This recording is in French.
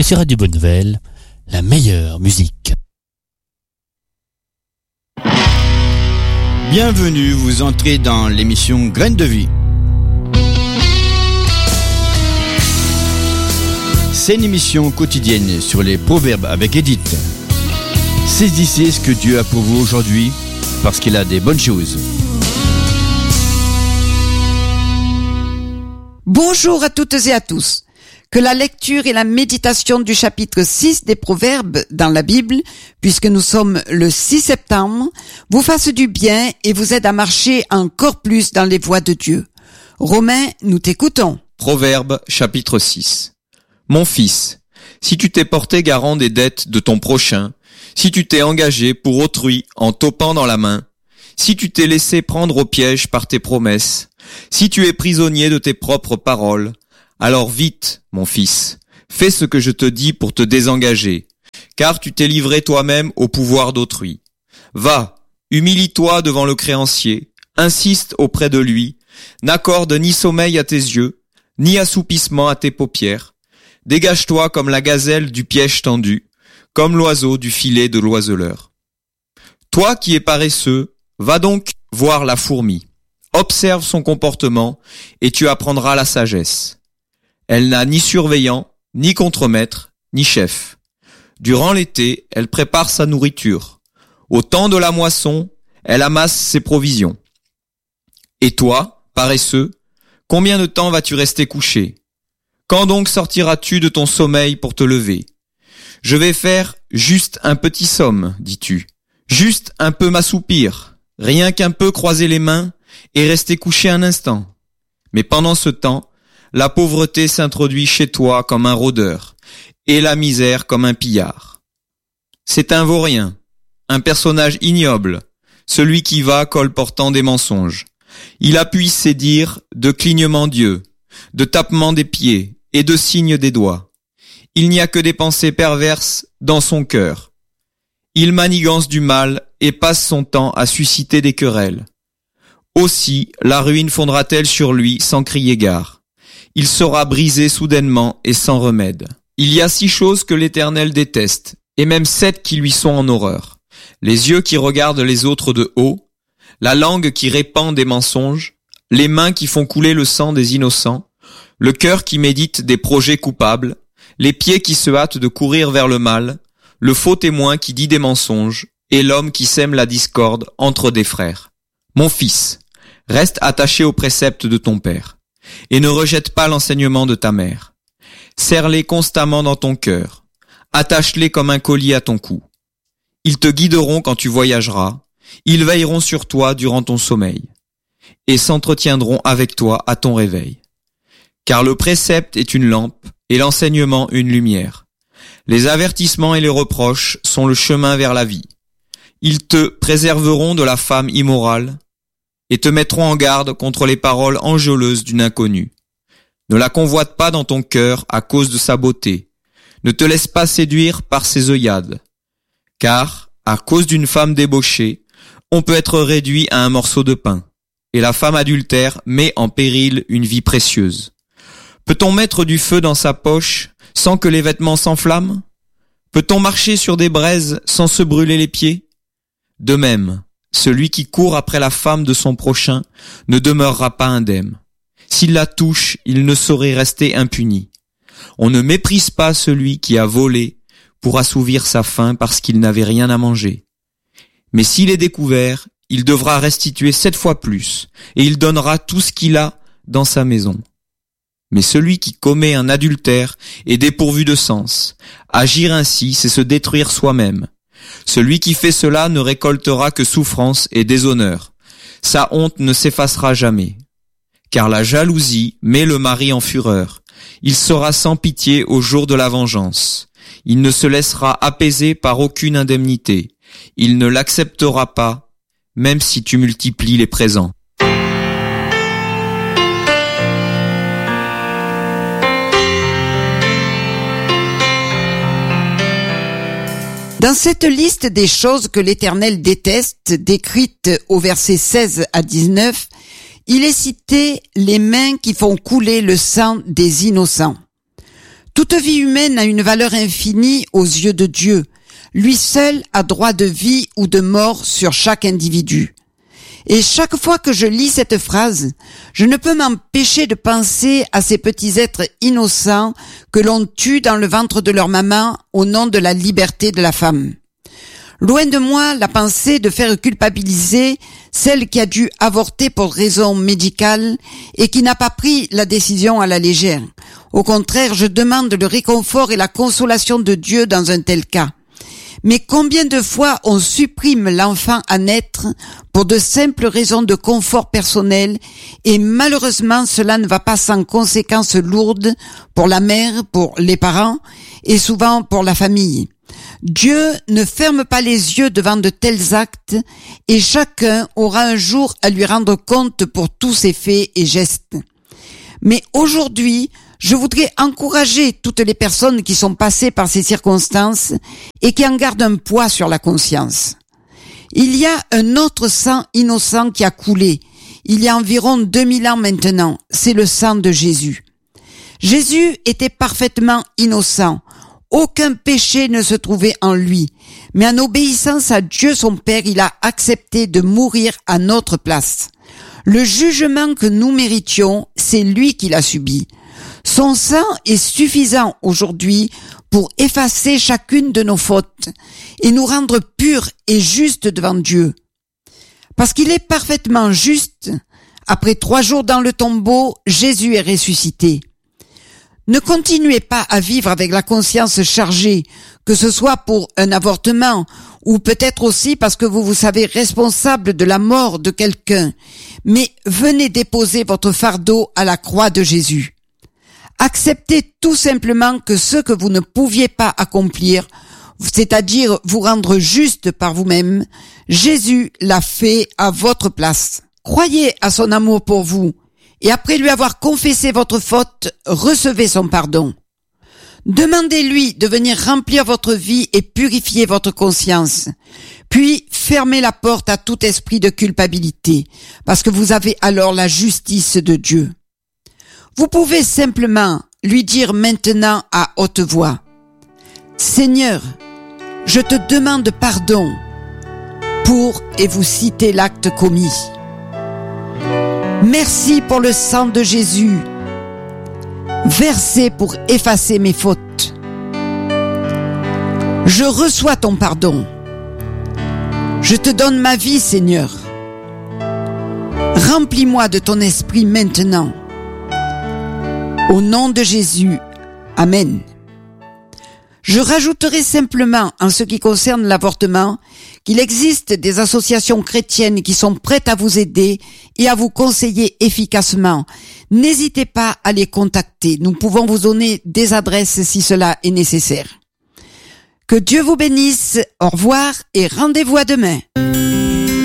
Et sur Radio Bonne Nouvelle, la meilleure musique. Bienvenue, vous entrez dans l'émission Graines de Vie. C'est une émission quotidienne sur les proverbes avec Edith. Saisissez ce que Dieu a pour vous aujourd'hui, parce qu'il a des bonnes choses. Bonjour à toutes et à tous. Que la lecture et la méditation du chapitre 6 des Proverbes dans la Bible, puisque nous sommes le 6 septembre, vous fasse du bien et vous aide à marcher encore plus dans les voies de Dieu. Romain, nous t'écoutons. Proverbes chapitre 6. Mon fils, si tu t'es porté garant des dettes de ton prochain, si tu t'es engagé pour autrui en topant dans la main, si tu t'es laissé prendre au piège par tes promesses, si tu es prisonnier de tes propres paroles, alors vite, mon fils, fais ce que je te dis pour te désengager, car tu t'es livré toi-même au pouvoir d'autrui. Va, humilie-toi devant le créancier, insiste auprès de lui, n'accorde ni sommeil à tes yeux, ni assoupissement à tes paupières. Dégage-toi comme la gazelle du piège tendu, comme l'oiseau du filet de l'oiseleur. Toi qui es paresseux, va donc voir la fourmi. Observe son comportement et tu apprendras la sagesse. Elle n'a ni surveillant, ni contremaître, ni chef. Durant l'été, elle prépare sa nourriture. Au temps de la moisson, elle amasse ses provisions. Et toi, paresseux, combien de temps vas-tu rester couché ? Quand donc sortiras-tu de ton sommeil pour te lever ? Je vais faire juste un petit somme, dis-tu. Juste un peu m'assoupir, rien qu'un peu croiser les mains et rester couché un instant. Mais pendant ce temps, la pauvreté s'introduit chez toi comme un rôdeur, et la misère comme un pillard. C'est un vaurien, un personnage ignoble, celui qui va colportant des mensonges. Il appuie ses dires de clignement d'yeux, de tapement des pieds et de signes des doigts. Il n'y a que des pensées perverses dans son cœur. Il manigance du mal et passe son temps à susciter des querelles. Aussi, la ruine fondra-t-elle sur lui sans crier gare. Il sera brisé soudainement et sans remède. Il y a 6 choses que l'Éternel déteste, et même 7 qui lui sont en horreur. Les yeux qui regardent les autres de haut, la langue qui répand des mensonges, les mains qui font couler le sang des innocents, le cœur qui médite des projets coupables, les pieds qui se hâtent de courir vers le mal, le faux témoin qui dit des mensonges, et l'homme qui sème la discorde entre des frères. Mon fils, reste attaché aux préceptes de ton père, et ne rejette pas l'enseignement de ta mère. Serre-les constamment dans ton cœur, attache-les comme un collier à ton cou. Ils te guideront quand tu voyageras, ils veilleront sur toi durant ton sommeil, et s'entretiendront avec toi à ton réveil. Car le précepte est une lampe, et l'enseignement une lumière. Les avertissements et les reproches sont le chemin vers la vie. Ils te préserveront de la femme immorale, et te mettront en garde contre les paroles enjôleuses d'une inconnue. Ne la convoite pas dans ton cœur à cause de sa beauté. Ne te laisse pas séduire par ses œillades. Car, à cause d'une femme débauchée, on peut être réduit à un morceau de pain. Et la femme adultère met en péril une vie précieuse. Peut-on mettre du feu dans sa poche sans que les vêtements s'enflamment ? Peut-on marcher sur des braises sans se brûler les pieds ? De même, celui qui court après la femme de son prochain ne demeurera pas indemne. S'il la touche, il ne saurait rester impuni. On ne méprise pas celui qui a volé pour assouvir sa faim parce qu'il n'avait rien à manger. Mais s'il est découvert, il devra restituer 7 fois plus, et il donnera tout ce qu'il a dans sa maison. Mais celui qui commet un adultère est dépourvu de sens. Agir ainsi, c'est se détruire soi-même. Celui qui fait cela ne récoltera que souffrance et déshonneur. Sa honte ne s'effacera jamais. Car la jalousie met le mari en fureur. Il sera sans pitié au jour de la vengeance. Il ne se laissera apaiser par aucune indemnité. Il ne l'acceptera pas, même si tu multiplies les présents. Dans cette liste des choses que l'Éternel déteste, décrite au verset 16 à 19, il est cité les mains qui font couler le sang des innocents. Toute vie humaine a une valeur infinie aux yeux de Dieu. Lui seul a droit de vie ou de mort sur chaque individu. Et chaque fois que je lis cette phrase, je ne peux m'empêcher de penser à ces petits êtres innocents que l'on tue dans le ventre de leur maman au nom de la liberté de la femme. Loin de moi la pensée de faire culpabiliser celle qui a dû avorter pour raison médicale et qui n'a pas pris la décision à la légère. Au contraire, je demande le réconfort et la consolation de Dieu dans un tel cas. Mais combien de fois on supprime l'enfant à naître pour de simples raisons de confort personnel et malheureusement cela ne va pas sans conséquences lourdes pour la mère, pour les parents et souvent pour la famille. Dieu ne ferme pas les yeux devant de tels actes et chacun aura un jour à lui rendre compte pour tous ses faits et gestes. Mais aujourd'hui, je voudrais encourager toutes les personnes qui sont passées par ces circonstances et qui en gardent un poids sur la conscience. Il y a un autre sang innocent qui a coulé, il y a environ 2000 ans maintenant, c'est le sang de Jésus. Jésus était parfaitement innocent, aucun péché ne se trouvait en lui, mais en obéissance à Dieu son Père, il a accepté de mourir à notre place. Le jugement que nous méritions, c'est lui qui l'a subi. Son sang est suffisant aujourd'hui pour effacer chacune de nos fautes et nous rendre purs et justes devant Dieu. Parce qu'il est parfaitement juste, après 3 jours dans le tombeau, Jésus est ressuscité. Ne continuez pas à vivre avec la conscience chargée, que ce soit pour un avortement ou peut-être aussi parce que vous vous savez responsable de la mort de quelqu'un, mais venez déposer votre fardeau à la croix de Jésus. Acceptez tout simplement que ce que vous ne pouviez pas accomplir, c'est-à-dire vous rendre juste par vous-même, Jésus l'a fait à votre place. Croyez à son amour pour vous et après lui avoir confessé votre faute, recevez son pardon. Demandez-lui de venir remplir votre vie et purifier votre conscience. Puis, fermez la porte à tout esprit de culpabilité, parce que vous avez alors la justice de Dieu. Vous pouvez simplement lui dire maintenant à haute voix, « Seigneur, je te demande pardon pour, et vous citez l'acte commis. Merci pour le sang de Jésus, versé pour effacer mes fautes. Je reçois ton pardon. Je te donne ma vie, Seigneur. Remplis-moi de ton esprit maintenant. Au nom de Jésus, Amen. » Je rajouterai simplement, en ce qui concerne l'avortement, qu'il existe des associations chrétiennes qui sont prêtes à vous aider et à vous conseiller efficacement. N'hésitez pas à les contacter. Nous pouvons vous donner des adresses si cela est nécessaire. Que Dieu vous bénisse. Au revoir et rendez-vous à demain.